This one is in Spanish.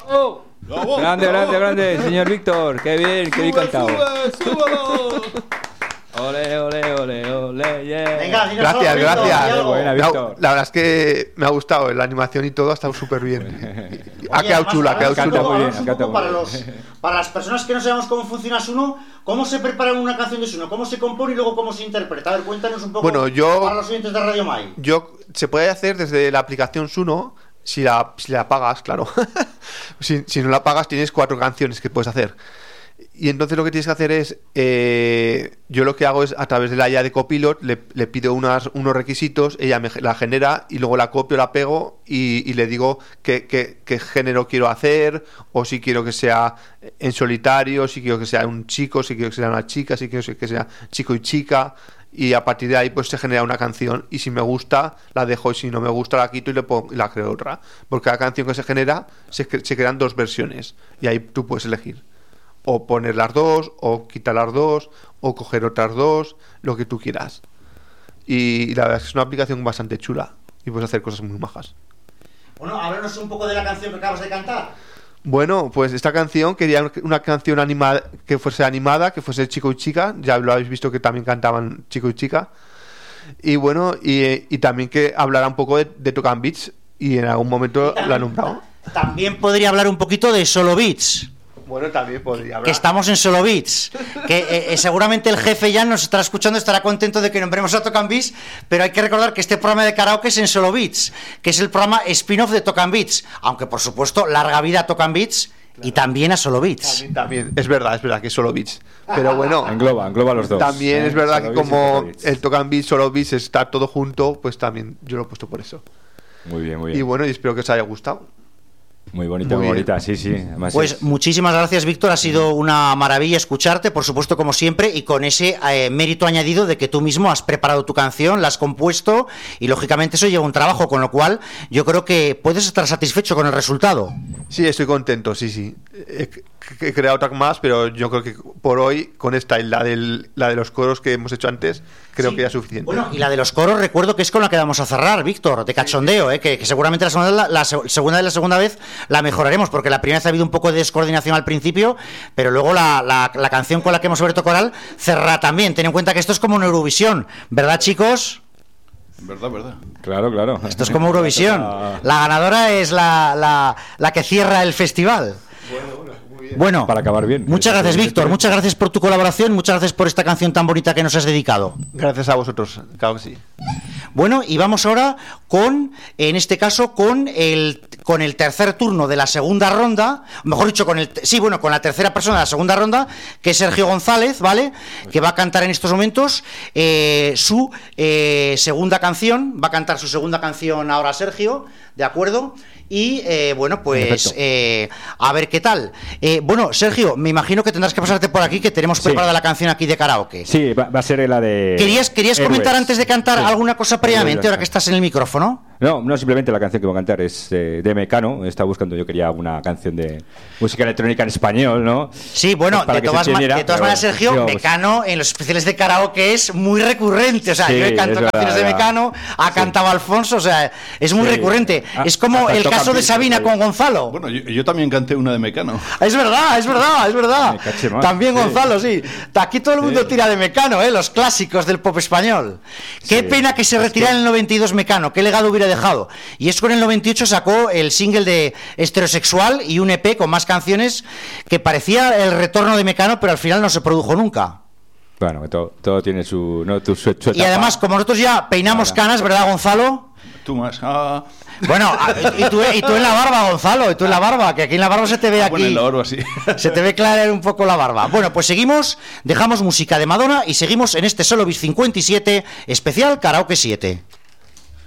¡Bravo! ¡Bravo! Grande, señor Víctor. Qué bien cantado. ¡Súbalo! Ole, yeah. Venga, Gracias. Buena, Víctor. La verdad es que me ha gustado la animación y todo, ha estado súper bien. Ha quedado chula, Canta muy bien, canta muy para, bien. para las personas que no sabemos cómo funciona Suno, ¿cómo se prepara una canción de Suno? ¿Cómo se compone y luego cómo se interpreta? A ver, cuéntanos un poco para los oyentes de Radio Mai. Se puede hacer desde la aplicación Suno, si la pagas, claro. si no la pagas, tienes 4 canciones que puedes hacer. Y entonces lo que tienes que hacer es, yo lo que hago es a través de la IA de Copilot, le pido unos requisitos, ella me la genera y luego la copio, la pego y le digo qué género quiero hacer, o si quiero que sea en solitario, si quiero que sea un chico, si quiero que sea una chica, si quiero que sea chico y chica, y a partir de ahí pues se genera una canción, y si me gusta la dejo, y si no me gusta la quito y la creo otra, porque cada canción que se genera se crean 2 versiones y ahí tú puedes elegir. O poner las 2, o quitar las 2, o coger otras 2, lo que tú quieras. Y la verdad es que es una aplicación bastante chula y puedes hacer cosas muy majas. Bueno, háblanos un poco de la canción que acabas de cantar. Bueno, pues esta canción quería una canción animada, que fuese chico y chica. Ya lo habéis visto que también cantaban chico y chica. Y bueno, y también que hablara un poco de Tocan Beats, y en algún momento la he nombrado. También podría hablar un poquito de Solo Beats. Bueno, también podría hablar. Que estamos en Solo Beats. Que seguramente el jefe ya nos estará escuchando, estará contento de que nombremos a Tocan Beats, pero hay que recordar que este programa de karaoke es en Solo Beats, que es el programa spin-off de Tocan Beats. Aunque, por supuesto, larga vida a Tocan Beats, claro, y también a Solo Beats. También. Es verdad que es Solo Beats. Pero bueno, engloba los dos. También es verdad que como el Tocan Beats, Solo Beats está todo junto, pues también yo lo he puesto por eso. Muy bien. Y bueno, y espero que os haya gustado. Muy bonita, sí. Además pues muchísimas gracias, Víctor, ha sido una maravilla escucharte, por supuesto, como siempre, y con ese mérito añadido de que tú mismo has preparado tu canción, la has compuesto, y lógicamente eso lleva un trabajo, con lo cual yo creo que puedes estar satisfecho con el resultado. Sí, estoy contento, sí. He creado otra más, pero yo creo que por hoy, con esta y la de los coros que hemos hecho antes, creo que ya es suficiente. Bueno, y la de los coros recuerdo que es con la que vamos a cerrar, Víctor, de cachondeo, que seguramente la segunda vez la mejoraremos, porque la primera vez ha habido un poco de descoordinación al principio, pero luego la canción con la que hemos abierto coral cerrará también. Ten en cuenta que esto es como una Eurovisión, ¿verdad, chicos? Verdad. Claro. Esto es como Eurovisión. La ganadora es la que cierra el festival. Bueno, para acabar bien. Muchas gracias, Víctor. Muchas gracias por tu colaboración. Muchas gracias por esta canción tan bonita que nos has dedicado. Gracias a vosotros, claro que sí. Bueno, y vamos ahora con el tercer turno de la segunda ronda, mejor dicho, con la tercera persona de la segunda ronda, que es Sergio González, ¿vale? Que va a cantar en estos momentos su segunda canción. Va a cantar su segunda canción ahora Sergio, ¿de acuerdo? Y bueno, pues a ver qué tal. Bueno, Sergio, me imagino que tendrás que pasarte por aquí, que tenemos preparada la canción aquí de karaoke. Sí, va a ser la de... ¿Querías comentar antes de cantar alguna cosa previamente, ahora que estás en el micrófono? No, simplemente la canción que voy a cantar es de Mecano. Estaba buscando, yo quería una canción de música electrónica en español, ¿no? Sí, bueno, de todas maneras, Sergio, Mecano en los especiales de karaoke es muy recurrente. O sea, yo he cantado canciones de Mecano, ha cantado Alfonso, o sea, es muy recurrente. Es como el caso de Sabina con Gonzalo. Bueno, yo también canté una de Mecano. Es verdad. También Gonzalo, sí. Aquí todo el mundo tira de Mecano, los clásicos del pop español. Qué pena que se retirara en el 92 Mecano, qué legado hubiera dejado. Y es con el 98 sacó el single de Estereosexual y un EP con más canciones que parecía el retorno de Mecano, pero al final no se produjo nunca. Bueno, todo tiene su etapa. Y además, como nosotros ya peinamos canas, ¿verdad, Gonzalo? Tú más. Bueno, y tú en la barba, Gonzalo, y tú en la barba, que aquí en la barba se te ve aquí. Oro, así. Se te ve clarear un poco la barba. Bueno, pues seguimos, dejamos música de Madonna y seguimos en este Solo Beats 57 especial Karaoke 7.